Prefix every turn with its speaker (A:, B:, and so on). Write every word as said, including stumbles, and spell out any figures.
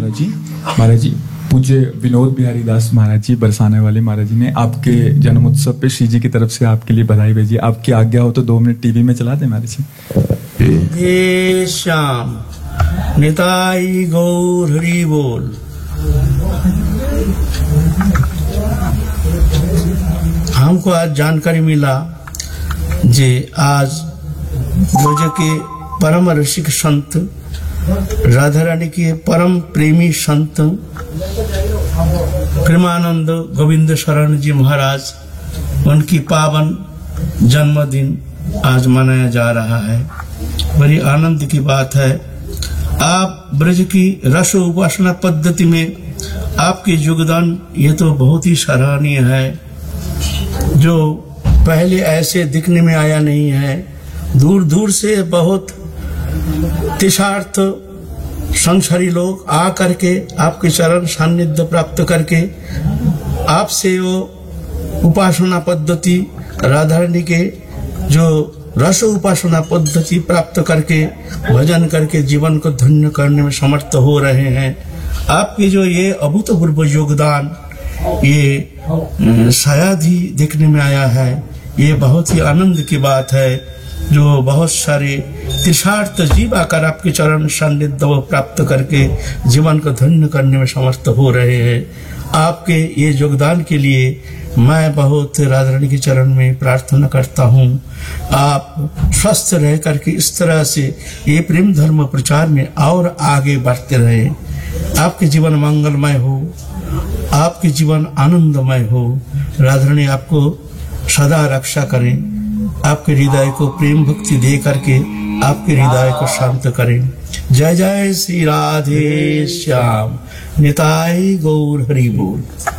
A: महाराज जी। महाराज जी, पूज्य विनोद बिहारी दास महाराज जी बरसाने वाले महाराज जी ने आपके जन्मोत्सव पे श्री जी की तरफ से आपके लिए बधाई भेजी। आपकी आज्ञा हो तो दो मिनट टीवी में चला दें महाराज जी।
B: हे श्याम निताई गौर हरि बोल। हमको आज जानकारी मिला जे आज ब्रज के परम रसिक संत, राधा रानी के परम प्रेमी संत प्रेमानंद गोविंद शरण जी महाराज, उनकी पावन जन्मदिन आज मनाया जा रहा है। बड़ी आनंद की बात है। आप ब्रज की रस उपासना पद्धति में आपके योगदान ये तो बहुत ही सराहनीय है, जो पहले ऐसे दिखने में आया नहीं है। दूर दूर से बहुत तीर्थार्थ संसारी लोग आ करके आपके चरण सान्निध्य प्राप्त करके आपसे वो उपासना पद्धति राधा रानी के जो रस उपासना पद्धति प्राप्त करके भजन करके जीवन को धन्य करने में समर्थ हो रहे हैं। आपके जो ये अभूतपूर्व योगदान ये शायद ही देखने में आया है। ये बहुत ही आनंद की बात है, जो बहुत सारे तीर्थार्थ जीव आकर आपके चरण सान्निध्य प्राप्त करके जीवन को धन्य करने में समर्थ हो रहे हैं। आपके ये योगदान के लिए मैं बहुत राधा रानी के चरण में प्रार्थना करता हूँ। आप स्वस्थ रह करके इस तरह से ये प्रेम धर्म प्रचार में और आगे बढ़ते रहे। आपके जीवन मंगलमय हो, आपके जीवन आनंदमय हो। राधा रानी आपको सदा रक्षा करें, आपके हृदय को प्रेम भक्ति दे करके आपके हृदय को शांत करें। जय जय श्री राधे श्याम निताई गौर हरि बोल।